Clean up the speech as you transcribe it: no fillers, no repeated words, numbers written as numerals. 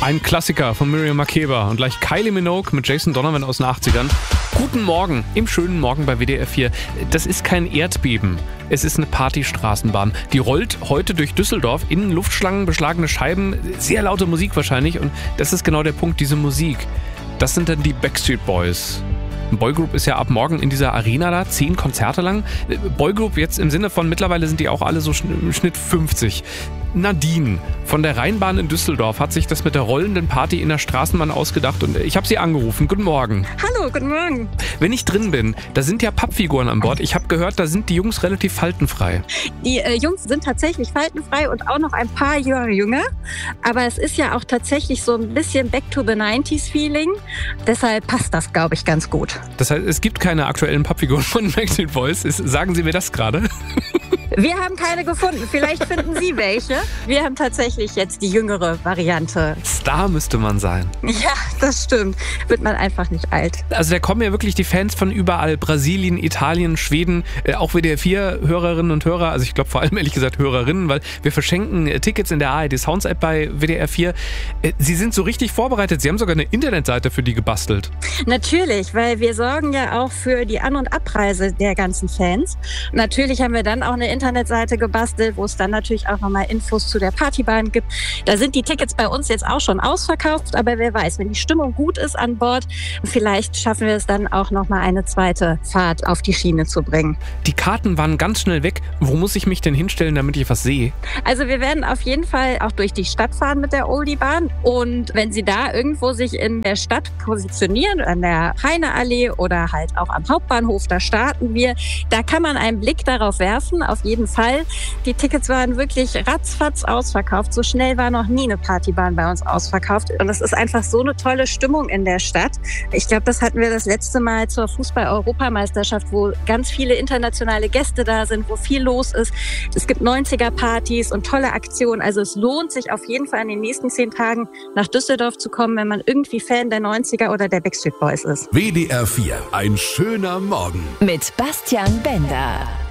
Ein Klassiker von Miriam Makeba und gleich Kylie Minogue mit Jason Donovan aus den 80ern. Guten Morgen, im schönen Morgen bei WDR 4. Das ist kein Erdbeben, es ist eine Partystraßenbahn. Die rollt heute durch Düsseldorf, innen Luftschlangen, beschlagene Scheiben, sehr laute Musik wahrscheinlich. Und das ist genau der Punkt, diese Musik. Das sind dann die Backstreet Boys. Boygroup ist ja ab morgen in dieser Arena da, 10 Konzerte lang. Boygroup jetzt im Sinne von, mittlerweile sind die auch alle so im Schnitt 50. Nadine von der Rheinbahn in Düsseldorf hat sich das mit der rollenden Party in der Straßenbahn ausgedacht und ich habe sie angerufen. Guten Morgen. Hallo, guten Morgen. Wenn ich drin bin, da sind ja Pappfiguren an Bord. Ich habe gehört, da sind die Jungs relativ faltenfrei. Die Jungs sind tatsächlich faltenfrei und auch noch ein paar Jahre jünger. Aber es ist ja auch tatsächlich so ein bisschen Back to the 90s Feeling. Deshalb passt das, glaube ich, ganz gut. Das heißt, es gibt keine aktuellen Pappfiguren von Backstreet Boys. Sagen Sie mir das gerade? Wir haben keine gefunden. Vielleicht finden Sie welche. Wir haben tatsächlich jetzt die jüngere Variante. Star müsste man sein. Ja, das stimmt. Wird man einfach nicht alt. Also da kommen ja wirklich die Fans von überall. Brasilien, Italien, Schweden, auch WDR 4 Hörerinnen und Hörer. Also ich glaube vor allem ehrlich gesagt Hörerinnen, weil wir verschenken Tickets in der ARD Sounds App bei WDR 4. Sie sind so richtig vorbereitet. Sie haben sogar eine Internetseite für die gebastelt. Natürlich, weil wir sorgen ja auch für die An- und Abreise der ganzen Fans. Natürlich haben wir dann auch eine Internetseite gebastelt, wo es dann natürlich auch nochmal Infos zu der Partybahn gibt. Da sind die Tickets bei uns jetzt auch schon ausverkauft, aber wer weiß, wenn die Stimmung gut ist an Bord, vielleicht schaffen wir es dann auch nochmal eine zweite Fahrt auf die Schiene zu bringen. Die Karten waren ganz schnell weg. Wo muss ich mich denn hinstellen, damit ich was sehe? Also wir werden auf jeden Fall auch durch die Stadt fahren mit der Oldie-Bahn und wenn Sie da irgendwo sich in der Stadt positionieren, an der Heineallee oder halt auch am Hauptbahnhof, da starten wir, da kann man einen Blick darauf werfen, auf jeden Fall. Die Tickets waren wirklich ratzfatz ausverkauft. So schnell war noch nie eine Partybahn bei uns ausverkauft. Und es ist einfach so eine tolle Stimmung in der Stadt. Ich glaube, das hatten wir das letzte Mal zur Fußball-Europameisterschaft, wo ganz viele internationale Gäste da sind, wo viel los ist. Es gibt 90er-Partys und tolle Aktionen. Also es lohnt sich auf jeden Fall in den nächsten 10 Tagen nach Düsseldorf zu kommen, wenn man irgendwie Fan der 90er oder der Backstreet Boys ist. WDR 4, ein schöner Morgen. Mit Bastian Bender.